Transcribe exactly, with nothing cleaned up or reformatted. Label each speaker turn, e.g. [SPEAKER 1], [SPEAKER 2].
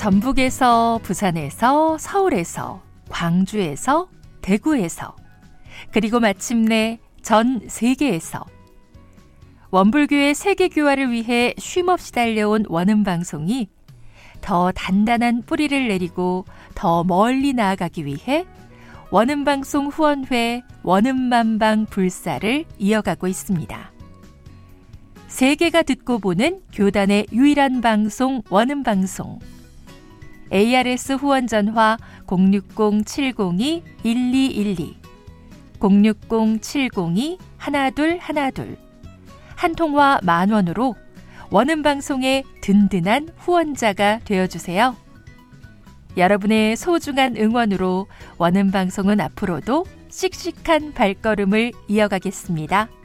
[SPEAKER 1] 전북에서, 부산에서, 서울에서, 광주에서, 대구에서, 그리고 마침내 전 세계에서 원불교의 세계교화를 위해 쉼없이 달려온 원음방송이 더 단단한 뿌리를 내리고 더 멀리 나아가기 위해 원음방송 후원회 원음만방 불사를 이어가고 있습니다. 세계가 듣고 보는 교단의 유일한 방송 원음방송. 에이알에스 후원 전화 공육공 칠공이 일이일이, 공육공 칠공이 일이일이, 한 통화 만 원으로 원음방송의 든든한 후원자가 되어주세요. 여러분의 소중한 응원으로 원음방송은 앞으로도 씩씩한 발걸음을 이어가겠습니다.